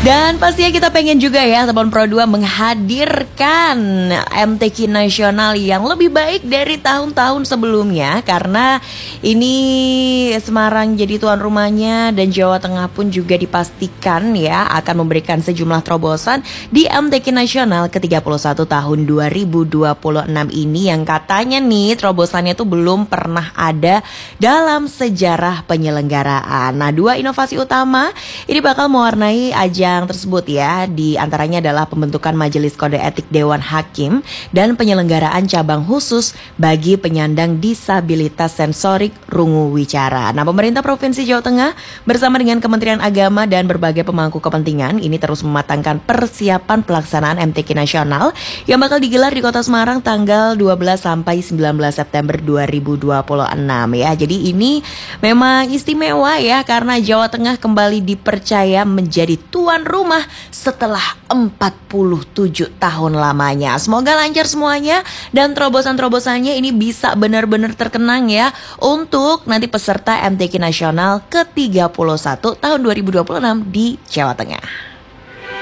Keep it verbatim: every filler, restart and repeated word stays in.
Dan pastinya kita pengen juga ya Telepon Pro dua menghadirkan M T Q Nasional yang lebih baik dari tahun-tahun sebelumnya. Karena ini Semarang jadi tuan rumahnya dan Jawa Tengah pun juga dipastikan ya akan memberikan sejumlah terobosan di M T Q Nasional ke tiga puluh satu tahun dua ribu dua puluh enam ini. Yang katanya nih terobosannya tuh belum pernah ada dalam sejarah penyelenggaraan. Nah, dua inovasi utama ini bakal mewarnai ajang tersebut ya. Di antaranya adalah pembentukan Majelis Kode Etik Dewan Hakim dan penyelenggaraan cabang khusus bagi penyandang disabilitas sensorik rungu wicara. Nah, pemerintah Provinsi Jawa Tengah bersama dengan Kementerian Agama dan berbagai pemangku kepentingan ini terus mematangkan persiapan pelaksanaan M T Q Nasional yang bakal digelar di Kota Semarang tanggal dua belas sampai sembilan belas September dua ribu dua puluh enam ya. Jadi ini memang istimewa ya karena Jawa Tengah kembali dipercaya menjadi tuan rumah setelah empat puluh tujuh tahun lamanya. Semoga lancar semuanya dan terobosan-terobosannya ini bisa benar-benar terkenang ya untuk nanti peserta M T Q Nasional ke tiga puluh satu tahun dua ribu dua puluh enam di Jawa Tengah.